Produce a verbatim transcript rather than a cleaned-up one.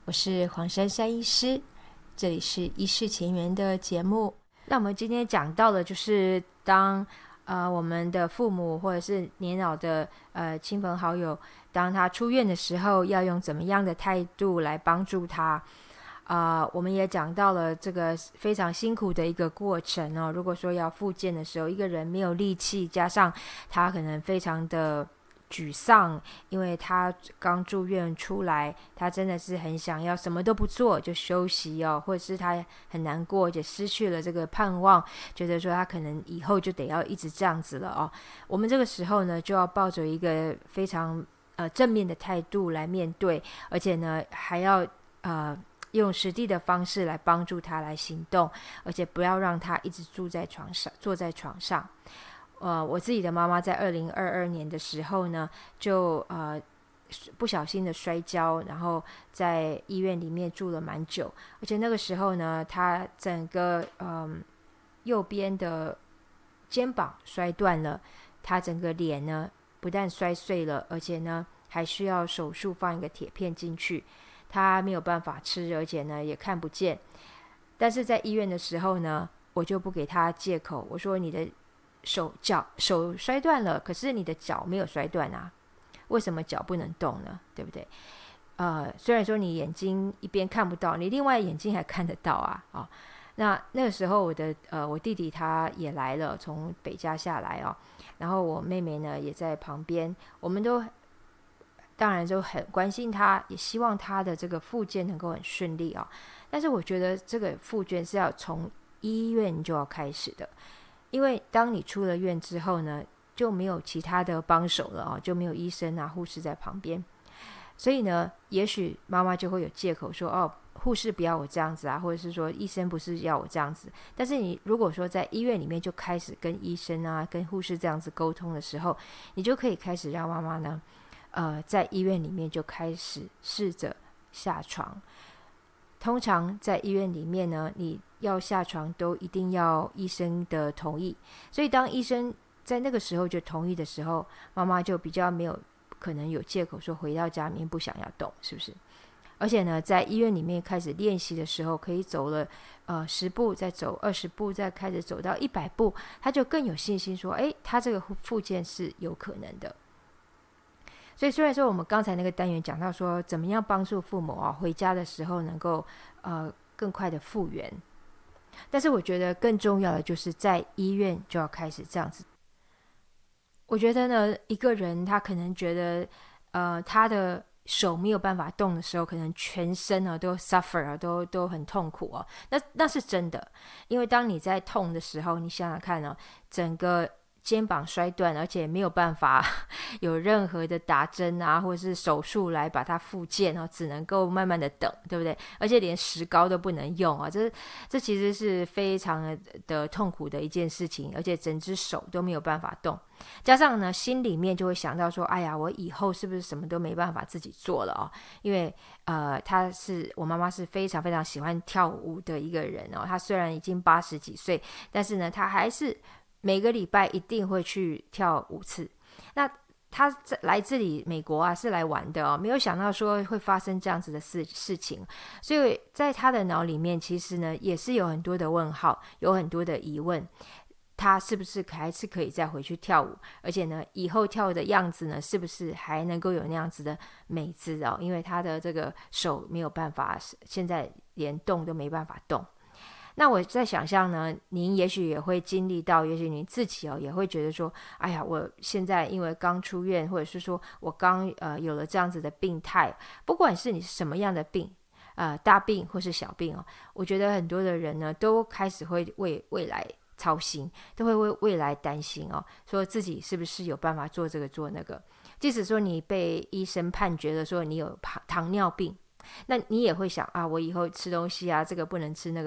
我是黄珊珊医师，这里是医事前缘的节目。那我们今天讲到的就是当呃我们的父母或者是年老的呃亲朋好友，当他出院的时候，要用怎么样的态度来帮助他。啊、呃，我们也讲到了这个非常辛苦的一个过程哦。如果说要复健的时候，一个人没有力气，加上他可能非常的沮丧，因为他刚住院出来，他真的是很想要什么都不做就休息哦，或者是他很难过，也失去了这个盼望，觉得说他可能以后就得要一直这样子了哦。我们这个时候呢，就要抱着一个非常呃正面的态度来面对，而且呢还要呃。用实地的方式来帮助他来行动，而且不要让他一直住在床上，坐在床上。呃，我自己的妈妈在二零二二年的时候呢，就呃不小心的摔跤，然后在医院里面住了蛮久，而且那个时候呢，她整个嗯右边的肩膀摔断了，她整个脸呢不但摔碎了，而且呢还需要手术放一个铁片进去。他没有办法吃，而且呢也看不见。但是在医院的时候呢，我就不给他借口，我说你的手脚手摔断了，可是你的脚没有摔断啊，为什么脚不能动呢？对不对？呃，虽然说你眼睛一边看不到，你另外眼睛还看得到啊。哦，那那个时候我的呃我弟弟他也来了，从北加下来哦，然后我妹妹呢也在旁边，我们都。当然就很关心他，也希望他的这个复健能够很顺利啊、哦。但是我觉得这个复健是要从医院就要开始的，因为当你出了院之后呢，就没有其他的帮手了啊、哦，就没有医生啊、护士在旁边，所以呢，也许妈妈就会有借口说，哦，护士不要我这样子啊，或者是说医生不是要我这样子。但是你如果说在医院里面就开始跟医生啊、跟护士这样子沟通的时候，你就可以开始让妈妈呢。呃，在医院里面就开始试着下床。通常在医院里面呢，你要下床都一定要医生的同意。所以当医生在那个时候就同意的时候，妈妈就比较没有可能有借口说回到家里面不想要动，是不是？而且呢，在医院里面开始练习的时候，可以走了呃十步，再走二十步，再开始走到一百步，他就更有信心说，哎，他这个复健是有可能的。所以虽然说我们刚才那个单元讲到说怎么样帮助父母啊回家的时候能够呃更快的复原，但是我觉得更重要的就是在医院就要开始这样子。我觉得呢，一个人他可能觉得呃他的手没有办法动的时候，可能全身啊都 suffer 啊，都都很痛苦哦。那那是真的，因为当你在痛的时候，你想想看哦，整个肩膀摔断，而且没有办法有任何的打针啊，或者是手术来把它复健哦，只能够慢慢的等，对不对？而且连石膏都不能用啊，这这其实是非常的痛苦的一件事情，而且整只手都没有办法动。加上呢，心里面就会想到说，哎呀，我以后是不是什么都没办法自己做了哦？因为呃，她是我妈妈是非常非常喜欢跳舞的一个人哦，她虽然已经八十几岁，但是呢，她还是每个礼拜一定会去跳五次。那他来这里美国啊是来玩的哦，没有想到说会发生这样子的事事情，所以在他的脑里面其实呢也是有很多的问号，有很多的疑问。他是不是还是可以再回去跳舞？而且呢，以后跳的样子呢，是不是还能够有那样子的美姿哦？因为他的这个手没有办法，现在连动都没办法动。那我在想象呢，您也许也会经历到，也许您自己哦也会觉得说，哎呀，我现在因为刚出院，或者是说我刚呃有了这样子的病态，不管是你是什么样的病，呃大病或是小病哦，我觉得很多的人呢都开始会为未来操心，都会为未来担心哦，说自己是不是有办法做这个做那个。即使说你被医生判决了说你有糖尿病，那你也会想啊，我以后吃东西啊，这个不能吃那个